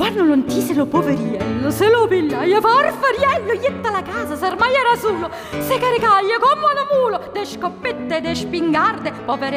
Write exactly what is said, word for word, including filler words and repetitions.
Quando non tiselo poveriello, se lo pigliaia farfariello, ietta la casa, s'armaia era solo, se caricaia come un mulo, de scoppette, de spingarde, povere